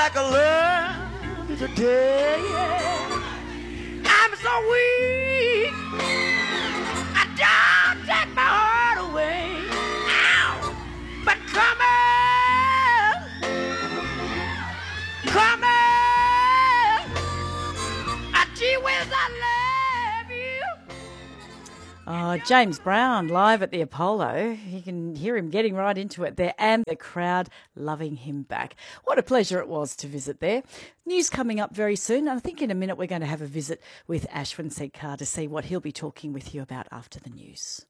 like I learned today. I'm so weak, I don't take my heart away. Ow! But come on, gee whiz, I love you. Oh, James Brown live at the Apollo. You can hear him getting right into it there and the crowd loving him back. What a pleasure it was to visit there. News coming up very soon. And I think in a minute we're going to have a visit with Ashwin Sedkar to see what he'll be talking with you about after the news.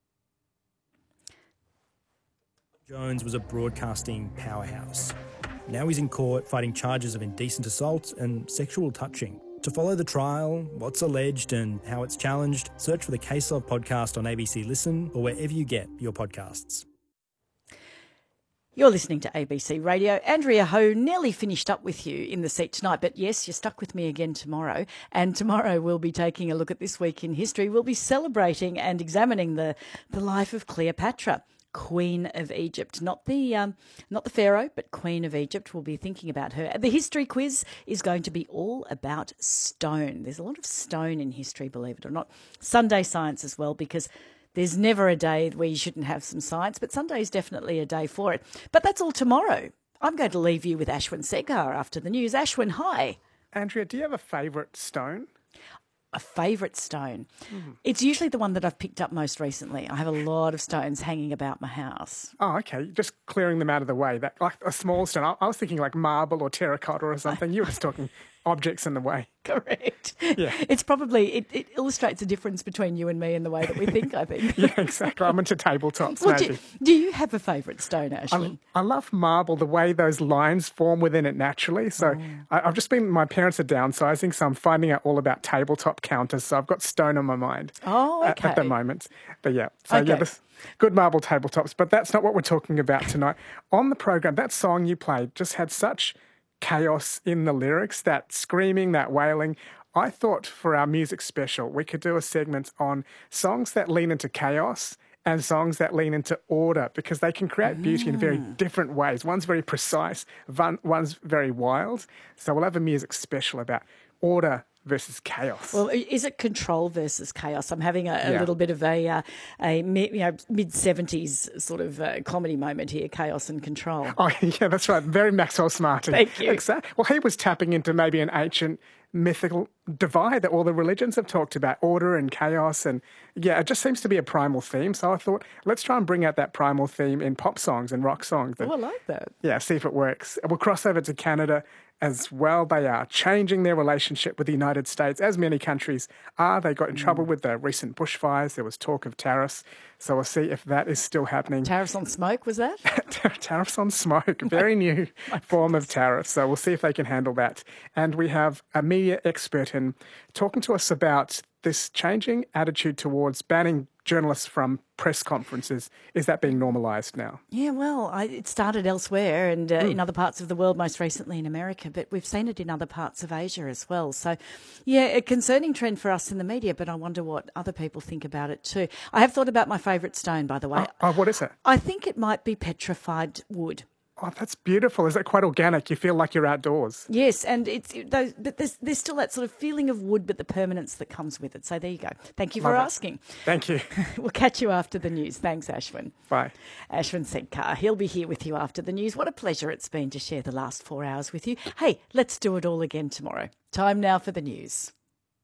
Jones was a broadcasting powerhouse. Now he's in court fighting charges of indecent assault and sexual touching. To follow the trial, what's alleged and how it's challenged, search for the Case Of podcast on ABC Listen or wherever you get your podcasts. You're listening to ABC Radio. Andrea Ho nearly finished up with you in the seat tonight, but yes, you're stuck with me again tomorrow. And tomorrow we'll be taking a look at this week in history. We'll be celebrating and examining the life of Cleopatra, Queen of Egypt, not the Pharaoh, but Queen of Egypt. We'll be thinking about her. The history quiz is going to be all about stone. There's a lot of stone in history, believe it or not. Sunday science as well, because there's never a day where you shouldn't have some science, but Sunday is definitely a day for it. But that's all tomorrow. I'm going to leave you with Ashwin Sedkar after the news. Ashwin, hi. Andrea, do you have a favourite stone? A favourite stone. It's usually the one that I've picked up most recently. I have a lot of stones hanging about my house. Oh, okay. Just clearing them out of the way. That like a small stone. I was thinking like marble or terracotta or something. You were just talking objects in the way. Correct. Yeah. It's probably, it illustrates the difference between you and me in the way that we think, I think. Yeah, exactly. I'm into tabletops, Well, maybe. do you have a favourite stone, Ashwin? I love marble, the way those lines form within it naturally. So I've just been, my parents are downsizing, so I'm finding out all about tabletop counters. So I've got stone on my mind at the moment. But yeah, so Okay. yeah, this good marble tabletops. But that's not what we're talking about tonight. On the program, that song you played just had such chaos in the lyrics, that screaming, that wailing. I thought for our music special, we could do a segment on songs that lean into chaos and songs that lean into order, because they can create beauty in very different ways. One's very precise, one's very wild. So we'll have a music special about order versus chaos. Well, is it control versus chaos? I'm having a little bit of a mid-70s sort of comedy moment here, chaos and control. Oh, yeah, that's right. Very Maxwell Smarty. Thank you. Exactly. Well, he was tapping into maybe an ancient mythical divide that all the religions have talked about, order and chaos. And yeah, it just seems to be a primal theme. So I thought, let's try and bring out that primal theme in pop songs and rock songs. Oh, I like that. Yeah, see if it works. We'll cross over to Canada as well. They are changing their relationship with the United States, as many countries are. They got in trouble with the recent bushfires. There was talk of tariffs. So we'll see if that is still happening. Tariffs on smoke, was that? Tariffs on smoke, very new form of tariff. So we'll see if they can handle that. And we have a media expert in talking to us about this changing attitude towards banning journalists from press conferences. Is that being normalised now? Yeah, well, it started elsewhere and in other parts of the world, most recently in America, but we've seen it in other parts of Asia as well. So, yeah, a concerning trend for us in the media, but I wonder what other people think about it too. I have thought about my favourite stone, by the way. What is it? I think it might be petrified wood. Oh, that's beautiful. Is it quite organic? You feel like you're outdoors. Yes, and there's still that sort of feeling of wood, but the permanence that comes with it. So there you go. Thank you for asking. Thank you. We'll catch you after the news. Thanks, Ashwin. Bye. Ashwin Sedkar. He'll be here with you after the news. What a pleasure it's been to share the last 4 hours with you. Hey, let's do it all again tomorrow. Time now for the news.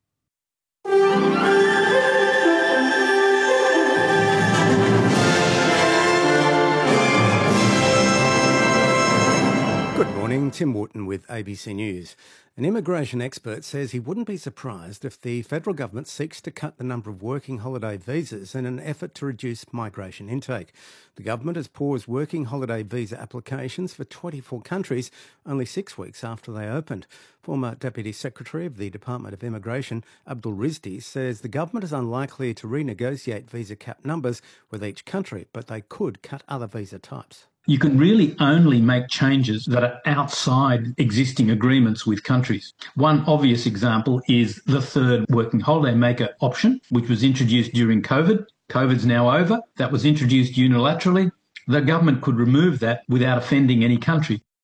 Good morning, Tim Wharton with ABC News. An immigration expert says he wouldn't be surprised if the federal government seeks to cut the number of working holiday visas in an effort to reduce migration intake. The government has paused working holiday visa applications for 24 countries only 6 weeks after they opened. Former Deputy Secretary of the Department of Immigration, Abdul Rizdi, says the government is unlikely to renegotiate visa cap numbers with each country, but they could cut other visa types. You can really only make changes that are outside existing agreements with countries. One obvious example is the third working holiday maker option, which was introduced during COVID. COVID's now over. That was introduced unilaterally. The government could remove that without offending any country.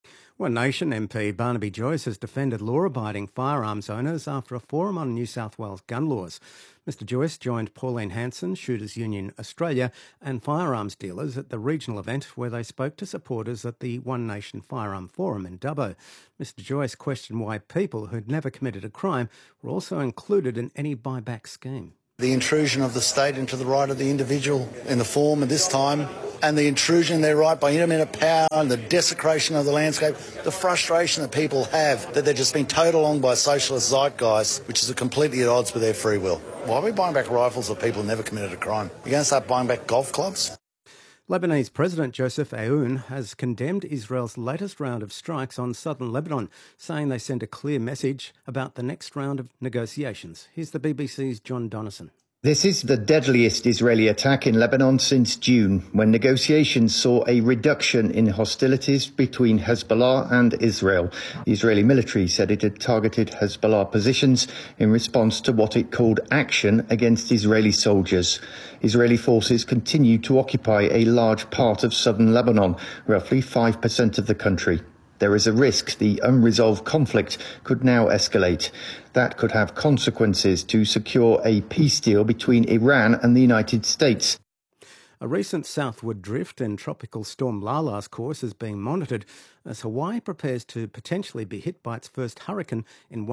One Nation MP Barnaby Joyce has defended law-abiding firearms owners after a forum on New South Wales gun laws. Mr Joyce joined Pauline Hanson, Shooters Union Australia, and firearms dealers at the regional event where they spoke to supporters at the One Nation Firearm Forum in Dubbo. Mr Joyce questioned why people who'd never committed a crime were also included in any buyback scheme. The intrusion of the state into the right of the individual in the form of this time, and the intrusion in their right by intermittent power and the desecration of the landscape, the frustration that people have that they're just being towed along by a socialist zeitgeist, which is completely at odds with their free will. Why are we buying back rifles of people who never committed a crime? You're going to start buying back golf clubs? Lebanese President Joseph Aoun has condemned Israel's latest round of strikes on southern Lebanon, saying they send a clear message about the next round of negotiations. Here's the BBC's John Donnison. This is the deadliest Israeli attack in Lebanon since June, when negotiations saw a reduction in hostilities between Hezbollah and Israel. The Israeli military said it had targeted Hezbollah positions in response to what it called action against Israeli soldiers. Israeli forces continue to occupy a large part of southern Lebanon, roughly 5% of the country. There is a risk the unresolved conflict could now escalate. That could have consequences to secure a peace deal between Iran and the United States. A recent southward drift in Tropical Storm Lala's course is being monitored as Hawaii prepares to potentially be hit by its first hurricane in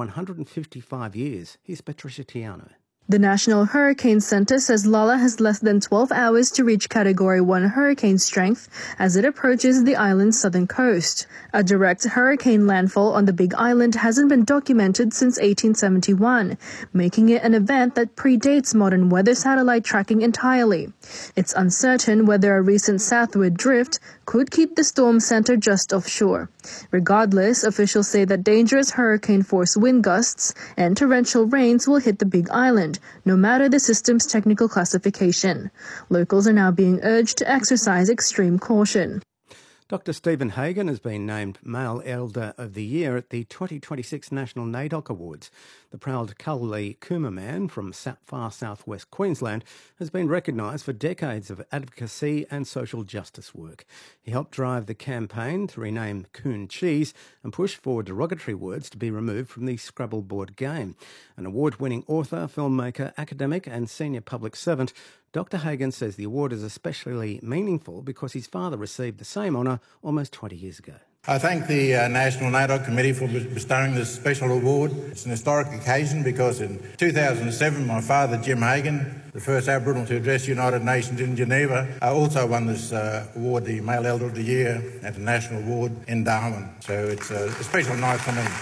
155 years. Here's Patricia Tiano. The National Hurricane Center says Lala has less than 12 hours to reach Category 1 hurricane strength as it approaches the island's southern coast. A direct hurricane landfall on the Big Island hasn't been documented since 1871, making it an event that predates modern weather satellite tracking entirely. It's uncertain whether a recent southward drift could keep the storm center just offshore. Regardless, officials say that dangerous hurricane-force wind gusts and torrential rains will hit the Big Island, no matter the system's technical classification. Locals are now being urged to exercise extreme caution. Dr Stephen Hagan has been named Male Elder of the Year at the 2026 National NAIDOC Awards. The proud Kallee Kuma man from far southwest Queensland has been recognised for decades of advocacy and social justice work. He helped drive the campaign to rename Coon Cheese and push for derogatory words to be removed from the Scrabble board game. An award-winning author, filmmaker, academic and senior public servant, Dr Hagan says the award is especially meaningful because his father received the same honour almost 20 years ago. I thank the National NAIDOC Committee for bestowing this special award. It's an historic occasion because in 2007 my father, Jim Hagan, the first Aboriginal to address the United Nations in Geneva, also won this award, the Male Elder of the Year, at the National Award in Darwin. So it's a special night for me.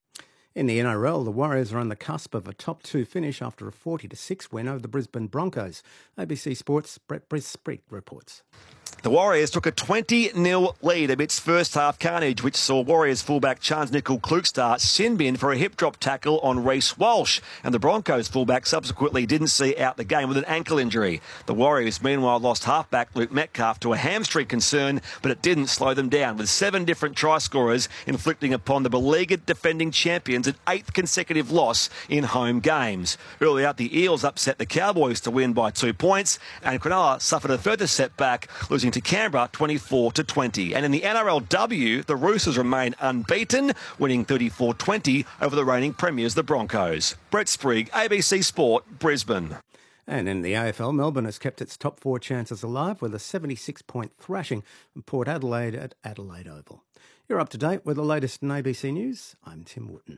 In the NRL, the Warriors are on the cusp of a top two finish after a 40-6 win over the Brisbane Broncos. ABC Sports' Brett Brisbrick reports. The Warriors took a 20-0 lead amidst first-half carnage, which saw Warriors fullback Charnze Nicoll-Klokstad sin bin for a hip-drop tackle on Reece Walsh, and the Broncos fullback subsequently didn't see out the game with an ankle injury. The Warriors, meanwhile, lost halfback Luke Metcalf to a hamstring concern, but it didn't slow them down, with 7 different try scorers inflicting upon the beleaguered defending champions an 8th consecutive loss in home games. Early out, the Eels upset the Cowboys to win by 2 points, and Cronulla suffered a further setback, losing to Canberra 24-20. And in the NRLW, the Roosters remain unbeaten, winning 34-20 over the reigning premiers, the Broncos. Brett Sprigg, ABC Sport, Brisbane. And in the AFL, Melbourne has kept its top 4 chances alive with a 76-point thrashing from Port Adelaide at Adelaide Oval. You're up to date with the latest in ABC News. I'm Tim Wootton.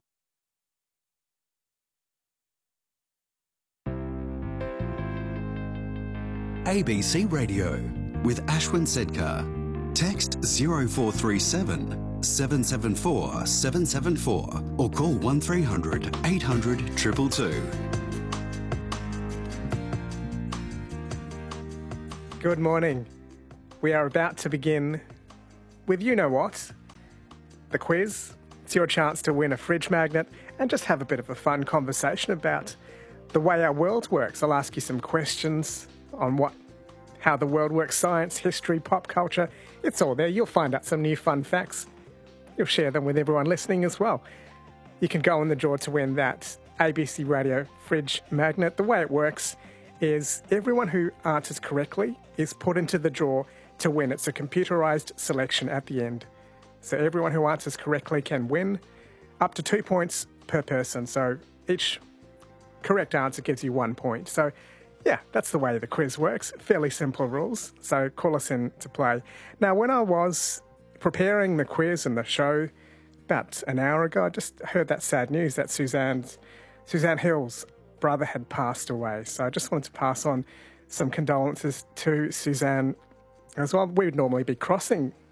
ABC Radio with Ashwin Sedkar. Text 0437 774 774 or call 1300 800 222. Good morning. We are about to begin with You Know What? The quiz. It's your chance to win a fridge magnet and just have a bit of a fun conversation about the way our world works. I'll ask you some questions on how the world works, science, history, pop culture. It's all there. You'll find out some new fun facts. You'll share them with everyone listening as well. You can go on the draw to win that ABC Radio fridge magnet. The way it works is everyone who answers correctly is put into the draw to win. It's a computerised selection at the end. So everyone who answers correctly can win up to 2 points per person. So each correct answer gives you 1 point. So yeah, that's the way the quiz works. Fairly simple rules. So call us in to play. Now, when I was preparing the quiz and the show about an hour ago, I just heard that sad news that Suzanne Hill's brother had passed away. So I just wanted to pass on some condolences to Suzanne as well. We would normally be crossing